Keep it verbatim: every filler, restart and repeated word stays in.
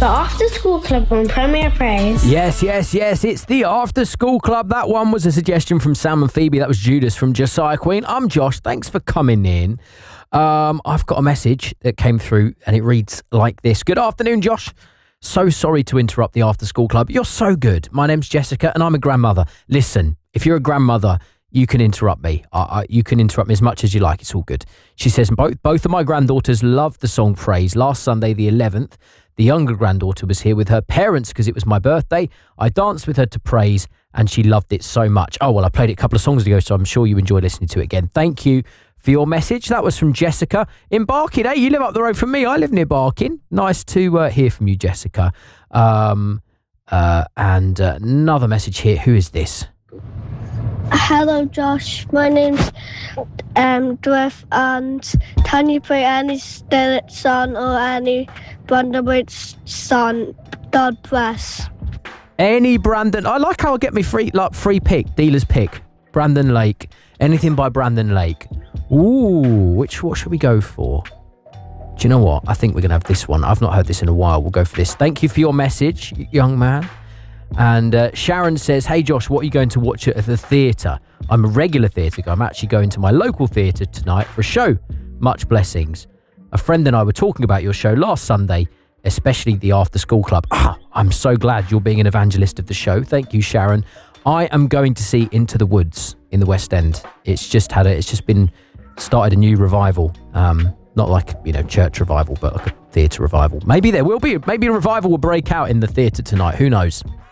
The After School Club on Premier Praise. Yes, yes, yes. It's the After School Club. That one was a suggestion from Sam and Phoebe. That was Judas from Josiah Queen. I'm Josh. Thanks for coming in. Um, I've got a message that came through and it reads like this. Good afternoon, Josh. So sorry to interrupt the After School Club. You're so good. My name's Jessica and I'm a grandmother. Listen, if you're a grandmother, you can interrupt me. I, I, you can interrupt me as much as you like. It's all good. She says, both, both of my granddaughters loved the song Praise. Last Sunday, the eleventh, the younger granddaughter was here with her parents because it was my birthday. I danced with her to Praise and she loved it so much. Oh, well, I played it a couple of songs ago, so I'm sure you enjoyed listening to it again. Thank you for your message. That was from Jessica in Barking. Hey, you live up the road from me. I live near Barking. Nice to uh, hear from you, Jessica. Um, uh, and uh, another message here. Who is this? Hello, Josh. My name's um, Drift, and can you play any Stilett song or any Brandon Waite's song? God bless. Any Brandon. I like how I get me free, like free pick, dealer's pick. Brandon Lake. Anything by Brandon Lake. Ooh, which what should we go for? Do you know what? I think we're going to have this one. I've not heard this in a while. We'll go for this. Thank you for your message, young man. And uh, Sharon says, hey Josh, what are you going to watch at the theatre? I'm a regular theatre guy. I'm actually going to my local theatre tonight for a show. Much blessings. A friend and I were talking about your show last Sunday, especially the After School Club. Ah, I'm so glad you're being an evangelist of the show. Thank you, Sharon. I am going to see Into the Woods in the West End. It's just had a, it's just been started a new revival. Um, not like, you know, church revival, but like a theatre revival. Maybe there will be, maybe a revival will break out in the theatre tonight. Who knows?